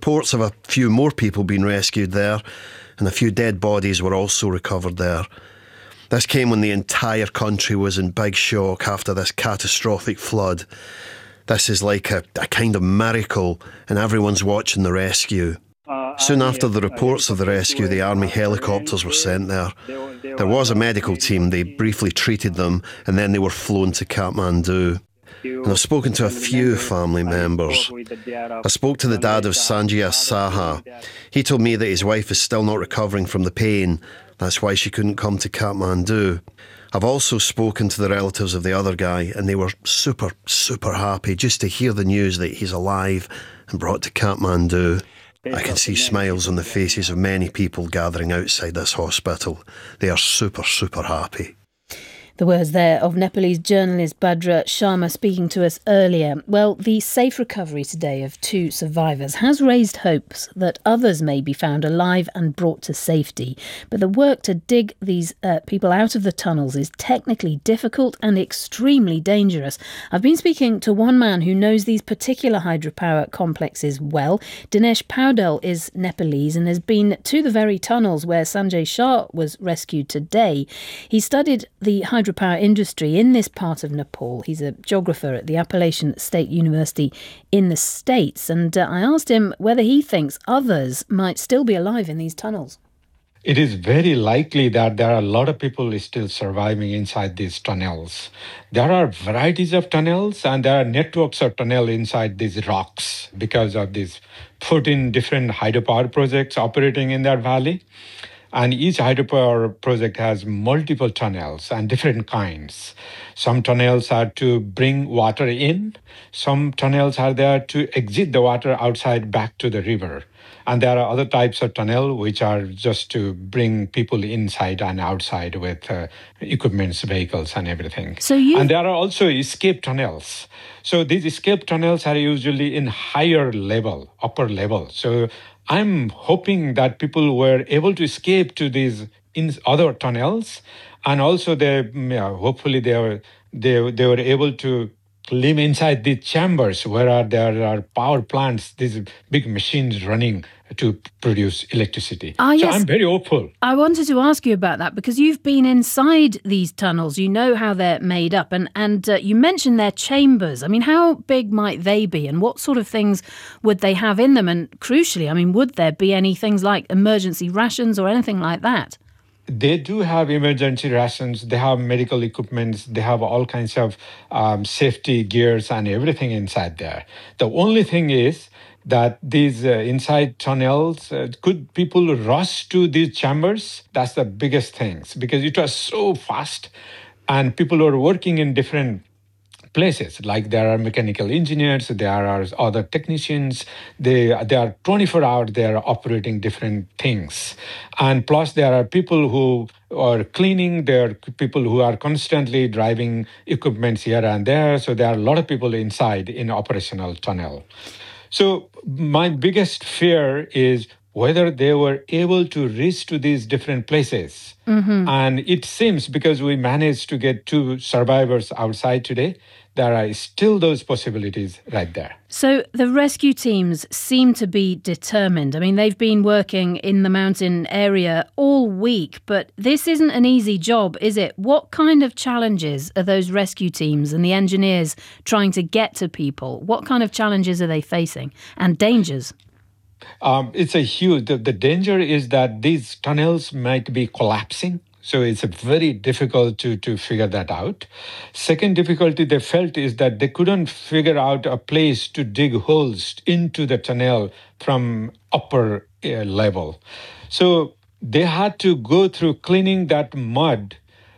reports of a few more people being rescued there, and a few dead bodies were also recovered there. This came when the entire country was in big shock after this catastrophic flood. This is like a kind of miracle, and everyone's watching the rescue. Soon after the reports of the rescue, the Army helicopters were sent there. There was a medical team. They briefly treated them, and then they were flown to Kathmandu. And I've spoken to a few family members. I spoke to the dad of Sanjaya Saha. He told me that his wife is still not recovering from the pain. That's why she couldn't come to Kathmandu. I've also spoken to the relatives of the other guy, and they were super, super happy just to hear the news that he's alive and brought to Kathmandu. I can see smiles on the faces of many people gathering outside this hospital. They are super, super happy. The words there of Nepalese journalist Bhadra Sharma speaking to us earlier. Well, the safe recovery today of 2 survivors has raised hopes that others may be found alive and brought to safety. But the work to dig these people out of the tunnels is technically difficult and extremely dangerous. I've been speaking to one man who knows these particular hydropower complexes well. Dinesh Paudel is Nepalese and has been to the very tunnels where Sanjay Shah was rescued today. He studied the hydropower industry in this part of Nepal. He's a geographer at the Appalachian State University in the States, and I asked him whether he thinks others might still be alive in these tunnels. It is very likely that there are a lot of people still surviving inside these tunnels. There are varieties of tunnels, and there are networks of tunnels inside these rocks because of these 14 different hydropower projects operating in that valley. And each hydropower project has multiple tunnels and different kinds. Some tunnels are to bring water in. Some tunnels are there to exit the water outside back to the river. And there are other types of tunnel which are just to bring people inside and outside with equipments, vehicles and everything. And there are also escape tunnels. So these escape tunnels are usually in higher level, upper level. So I'm hoping that people were able to escape to these in other tunnels, and also hopefully they were able to live inside the chambers where there are power plants, these big machines running to produce electricity. Yes. So I'm very hopeful. I wanted to ask you about that because you've been inside these tunnels. You know how they're made up, and you mentioned their chambers. I mean, how big might they be, and what sort of things would they have in them? And crucially, I mean, would there be any things like emergency rations or anything like that? They do have emergency rations, they have medical equipment, they have all kinds of safety gears and everything inside there. The only thing is that these inside tunnels, could people rush to these chambers? That's the biggest thing, because it was so fast and people were working in different places. Like there are mechanical engineers, there are other technicians, they are 24 hours, they are operating different things. And plus there are people who are cleaning, there are people who are constantly driving equipments here and there. So there are a lot of people inside in operational tunnel. So my biggest fear is whether they were able to reach to these different places. Mm-hmm. And it seems, because we managed to get 2 survivors outside today, there are still those possibilities right there. So the rescue teams seem to be determined. I mean, they've been working in the mountain area all week, but this isn't an easy job, is it? What kind of challenges are those rescue teams and the engineers trying to get to people? What kind of challenges are they facing, and dangers? It's a huge, the danger is that these tunnels might be collapsing. So it's very difficult to figure that out. Second difficulty they felt is that they couldn't figure out a place to dig holes into the tunnel from upper level. So they had to go through cleaning that mud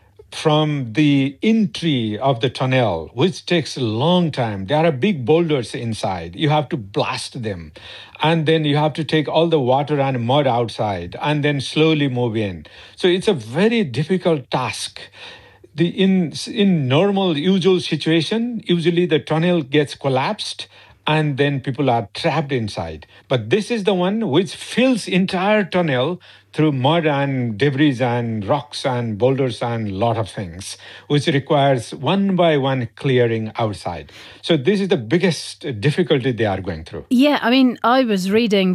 from the entry of the tunnel, which takes a long time. There are big boulders inside. You have to blast them. And then you have to take all the water and mud outside and then slowly move in. So it's a very difficult task. In normal, usual situation, usually the tunnel gets collapsed and then people are trapped inside. But this is the one which fills entire tunnel through mud and debris and rocks and boulders and a lot of things, which requires one by one clearing outside. So this is the biggest difficulty they are going through. Yeah, I mean, I was reading